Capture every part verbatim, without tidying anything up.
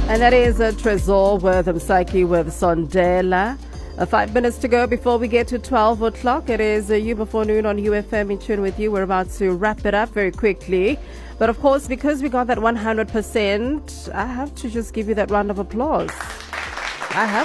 And that is a Trezor with Msaki with Sondela. Uh, five minutes to go before we get to twelve o'clock. It is uh, You Before Noon on U F M in tune with you. We're about to wrap it up very quickly. But of course, because we got that one hundred percent, I have to just give you that round of applause. I have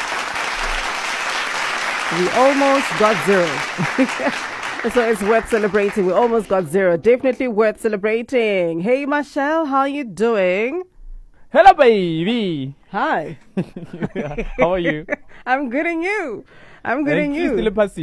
to. We almost got zero. So it's worth celebrating. We almost got zero. Definitely worth celebrating. Hey, Michelle, how are you doing? Hello, baby. Hi. How are you? I'm good and you. I'm good and you.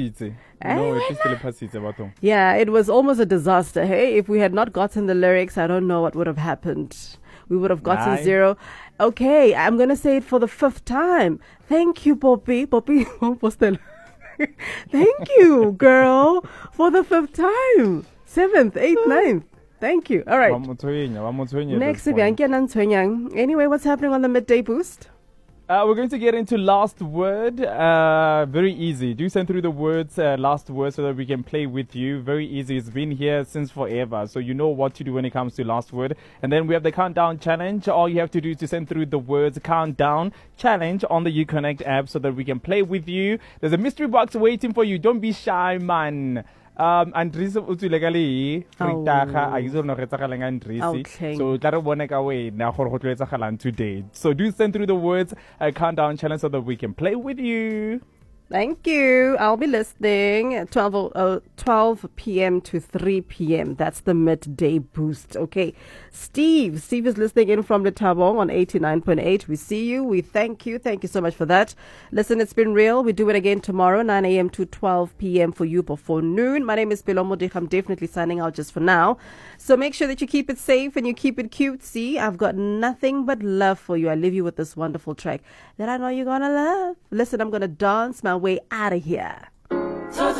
No, yeah, it was almost a disaster. Hey, if we had not gotten the lyrics, I don't know what would have happened. We would have gotten Nine. zero. Okay, I'm going to say it for the fifth time. Thank you, Poppy. Poppy, thank you, girl, for the fifth time. Seventh, eighth, ninth. Thank you. All right. Next, anyway, what's happening on the midday boost? Uh, we're going to get into last word. Uh, very easy. Do send through the words, uh, last word, so that we can play with you. Very easy. It's been here since forever, so you know what to do when it comes to last word. And then we have the countdown challenge. All you have to do is to send through the words countdown challenge on the UConnect app, so that we can play with you. There's a mystery box waiting for you. Don't be shy, man. Um, Andrisi utulegali fritaga aizo no retsagaleng Andrisi. So tla re bone ka wena gore go tlo etsagalang today. So do send through the words a countdown challenge so that we can play with you. Thank you. I'll be listening at twelve, uh, twelve p.m. to three p.m. That's the midday boost. Okay. Steve. Steve is listening in from the Tabong on eighty-nine point eight. We see you. We thank you. Thank you so much for that. Listen, it's been real. We do it again tomorrow, nine a.m. to twelve p.m. for You Before Noon. My name is Bilomo Dik. I'm definitely signing out just for now. So make sure that you keep it safe and you keep it cute. See, I've got nothing but love for you. I leave you with this wonderful track that I know you're going to love. Listen, I'm going to dance my way out of here.